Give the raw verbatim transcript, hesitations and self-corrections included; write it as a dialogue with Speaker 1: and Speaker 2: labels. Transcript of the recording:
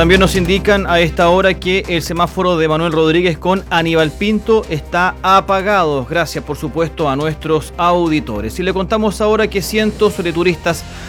Speaker 1: También nos indican a esta hora que el semáforo de Manuel Rodríguez con Aníbal Pinto está apagado. Gracias, por supuesto, a nuestros auditores. Y le contamos ahora que cientos de turistas